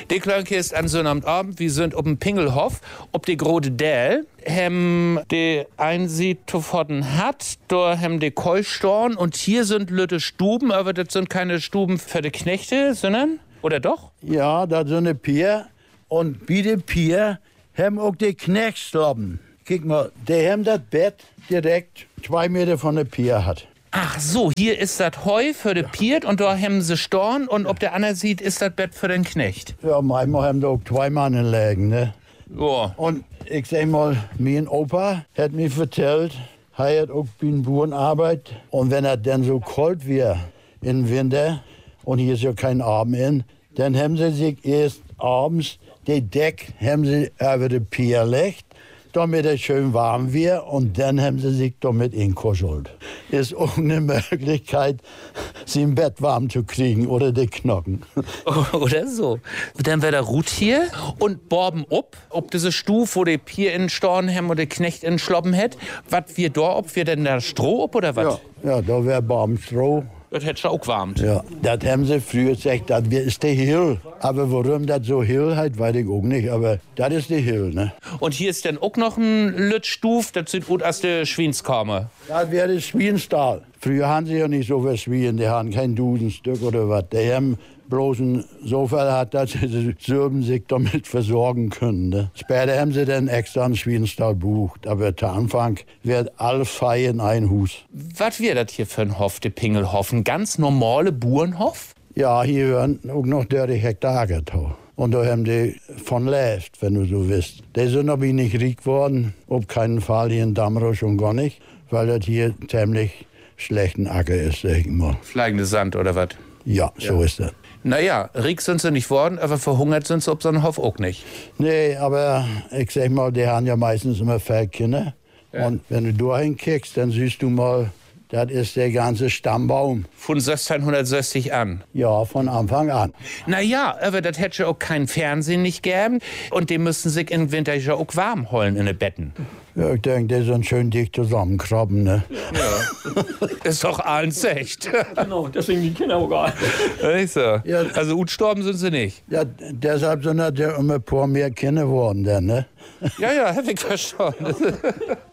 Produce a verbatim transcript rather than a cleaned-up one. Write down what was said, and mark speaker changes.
Speaker 1: Die Klönke ist an so einem Abend, wir sind auf dem Pingelhof, ob die Grode Däl, hem die Einsied von hat, da hem die Keustorn und hier sind lütte Stuben, aber das sind keine Stuben für die Knechte, sondern, oder doch?
Speaker 2: Ja, das sind eine Pier und bei der Pier haben auch die Knechtslobben. Guck mal, der haben das Bett direkt zwei Meter von der Pier hat.
Speaker 1: Ach so, hier ist das Heu für die Piert und da haben sie Storn und ob der andere sieht, ist das Bett für den Knecht.
Speaker 2: Ja, manchmal haben da auch zwei Mannen liegen, ne?
Speaker 1: Ja.
Speaker 2: Und ich sag mal, mein Opa hat mir erzählt, er hat auch bei den Bauern Arbeit. Und wenn er dann so kalt wird im Winter und hier ist ja kein Abend in, dann haben sie sich erst abends die Deck haben sie über die Pier gelegt, damit es schön warm wird und dann haben sie sich damit inkuschelt. Ist auch eine Möglichkeit, sie im Bett warm zu kriegen oder die Knochen.
Speaker 1: Oder so. Dann wäre der Ruth hier und borben ob, ob diese Stufe, wo die Pier in Storn haben oder Knecht in Schloppen hat, was wir da, ob wir denn da Stroh ob oder was?
Speaker 2: Ja, ja, da wäre Baumstroh.
Speaker 1: Das hätte schon auch warmt.
Speaker 2: Ja, das haben sie früher gesagt, das ist der Hill. Aber warum das so Hill heißt, weiß ich auch nicht. Aber das ist der Hill, ne?
Speaker 1: Und hier ist dann auch noch ein Lützstuf, das sieht gut aus der Schwienskammer.
Speaker 2: Das wäre der Schwienstall. Früher haben sie ja nicht so viel Schwien, die haben kein Dusenstück oder was. Die haben bloß ein Sofa hat, dass sie Sürben sich damit versorgen können. Ne? Später haben sie dann extra einen Schwienstall gebucht. Aber zu Anfang wird alles frei in ein Haus.
Speaker 1: Was wäre das hier für ein Hof, der Pingelhof? Ein ganz normale Burenhof?
Speaker 2: Ja, hier werden auch noch dreißig Hektar getan. Und da haben die von lebt, wenn du so willst. Die sind aber nicht reich geworden, auf keinen Fall hier in Damrosch und gar nicht, weil das hier ziemlich schlechten Acker ist, sag ich mal.
Speaker 1: Fliegende Sand oder was?
Speaker 2: Ja, so
Speaker 1: ja.
Speaker 2: ist das.
Speaker 1: Naja, reich sind sie nicht worden, aber verhungert sind sie auf so einem Hof auch nicht.
Speaker 2: Nee, aber ich sag mal, die haben ja meistens immer vier Kinder. Ja. Und wenn du da hinkickst, dann siehst du mal, das ist der ganze Stammbaum.
Speaker 1: Von sechzehnhundertsechzig an?
Speaker 2: Ja, von Anfang an.
Speaker 1: Naja, aber das hätte ja auch kein Fernsehen nicht gegeben. Und die müssen sich im Winter ja auch warm holen in den Betten.
Speaker 2: Ja, ich denke, die sind schön dicht zusammenkrabben, ne?
Speaker 1: Ja. Ist doch alles echt.
Speaker 3: Genau, deswegen die Kinder auch gar
Speaker 1: nicht. So. Ja. Also gut gestorben sind sie nicht.
Speaker 2: Ja, deshalb sind das ja immer ein paar mehr Kinder geworden, dann, ne?
Speaker 1: Ja, ja, hab ich verstanden.